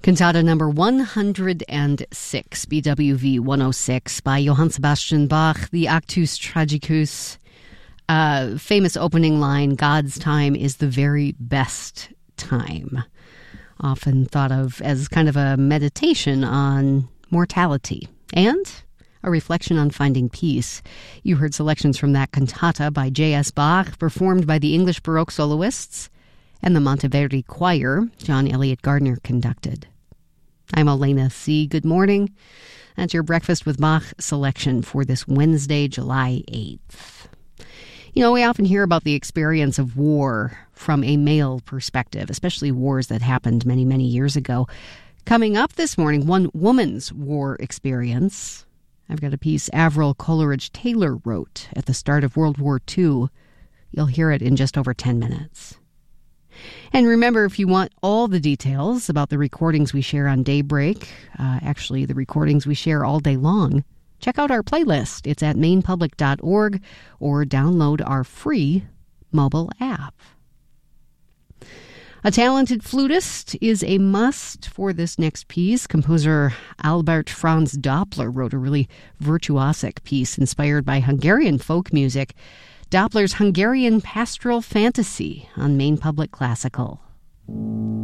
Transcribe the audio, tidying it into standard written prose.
Cantata number 106, BWV 106, by Johann Sebastian Bach, the Actus Tragicus. Famous opening line, God's time is the very best time. Often thought of as kind of a meditation on mortality and a reflection on finding peace. You heard selections from that cantata by J.S. Bach, performed by the English Baroque soloists, and the Monteverdi Choir, John Elliott Gardner conducted. I'm Elena C. Good morning. That's your Breakfast with Bach selection for this Wednesday, July 8th. You know, we often hear about the experience of war from a male perspective, especially wars that happened many, many years ago. Coming up this morning, one woman's war experience. I've got a piece Avril Coleridge-Taylor wrote at the start of World War II. You'll hear it in just over 10 minutes. And remember, if you want all the details about the recordings we share on Daybreak, actually the recordings we share all day long, check out our playlist. It's at mainpublic.org or download our free mobile app. A talented flutist is a must for this next piece. Composer Albert Franz Doppler wrote a really virtuosic piece inspired by Hungarian folk music. Doppler's Hungarian Pastoral Fantasy on Maine Public Classical.